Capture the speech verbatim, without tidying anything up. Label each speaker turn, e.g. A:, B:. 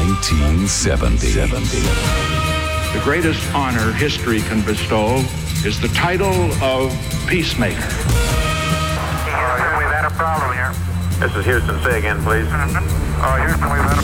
A: nineteen seventy.
B: The greatest honor history can bestow is the title of Peacemaker.
C: Houston, we've had a problem here. This is Houston. Say again, please. Oh, Houston, we've had a